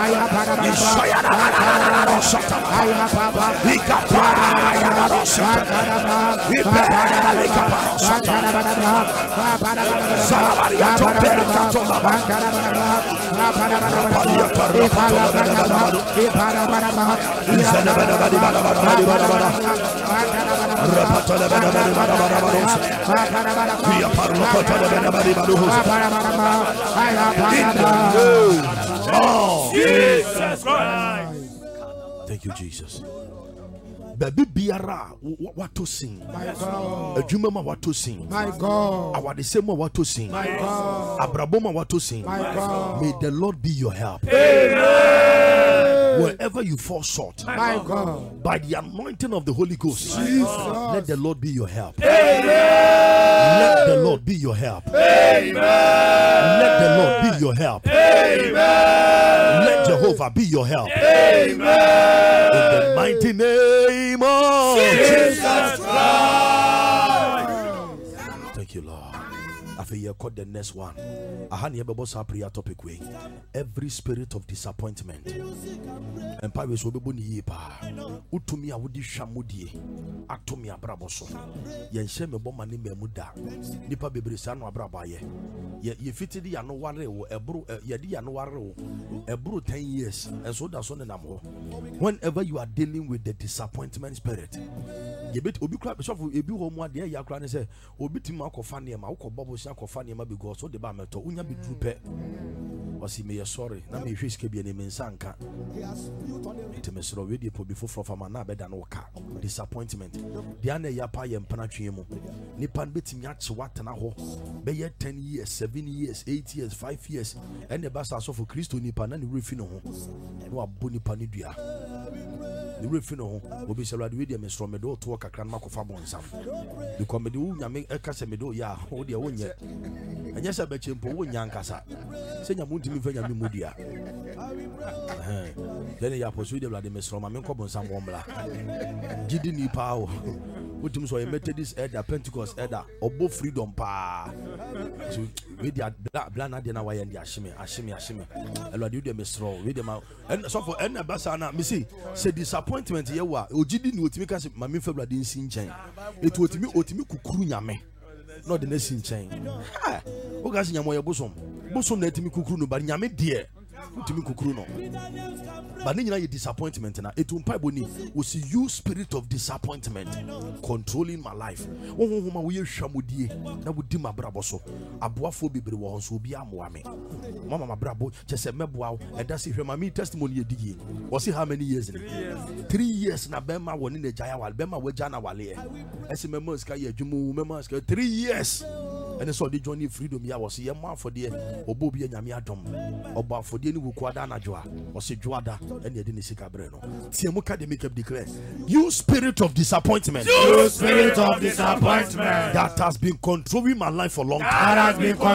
Jesus Christ. Thank you, Jesus. Baby biara what to sing. My God. Ejumama what to sing. My God. Awadesema what to sing. My God. Abraboma what to sing. My God. May the Lord be your help. Amen. Wherever you fall short, My God. by the anointing of the Holy Ghost, let the Lord be your help. Amen. Let the Lord be your help. Amen. Let the Lord be your help. Amen. Let Jehovah be your help. Amen. In the mighty name of Jesus Christ. Thank you, Lord. After you caught the next one, ahani ebebosa prayer topic way. Every spirit of disappointment. Empire so bebo ni yepa. Utumi awudi hwamudie. Atomi abraboso. Yenhye me boma ne mamuda. Nipa bebre sa no abraba ye. Ye fitidi ya no ware wo ebru ye di ya no ware wo. Ebru 10 years. And so that's on nam ho. Whenever you are dealing with the disappointment spirit, ye bit obi kra so ebi ho mu ade ya kra ne say obi tim akofa ne ma ukobabo akofa ne ma because so de ba meto unya bi drupe osi me sorry na me hweske bi ne me nsanka temesro we de po bi foforo fama na beda no ka disappointment dia na ya pa ye mpana twe mu nipa betimi ache watena ho be ye 10 years 7 years 8 years 5 years and the basa so for Christo nipa na ne refi no ho no abo nipa ne dua the refi no ho obi se lade we de me sro me do to kakra na makofa bonsam because me de unyame ekase me do ya o de wonye anya se be chempo wonya nkasa se nya muntimi fa nya me mudia then ya posu de lade me sro ma me ko bonsam womla gidi ni pa o utim so ye Methodist elder Pentecost elder obo freedom pa so we de bla na de na wa ye ndi ahime elade de me sro we de ma en so for en basa na me see se disappointment ye wa ogidi ni otimi ka se ma me fa lade nsi nchen etu otimi kukuru nyame no de nsi nchen ha o ga se nyamo ye bosom na etimi kukuru no ba nyame de utimi kukuru no but nina ye disappointment na etu mpa boni we see you spirit of disappointment controlling my life ohoma we hwamodie na wodi mabrabo so aboafo bebre wo so obi amoa me mama mabrabo chese meboa eda se hwema me testimony edigi wo see how many years 3 years na bema woni na jaya wal bema waja na wale ese memo ska ye adwumu memo ska 3 years and so the journey freedom ya was ye ma for de obobi anyame adom oba for de ni wuku ada na joa o se joada and ye de ni sika bre no tie mu ka de make up declare you spirit of disappointment You spirit of disappointment that has been controlling my life for long time that has been